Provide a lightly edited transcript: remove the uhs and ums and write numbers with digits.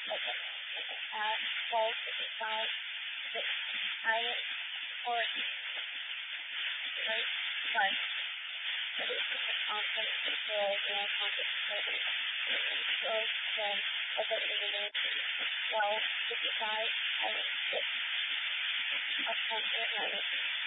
Okay. Well, 55, I, or, right, right. But it's just a constant control and a constant control. So then, okay, well, 55, I was just a constant,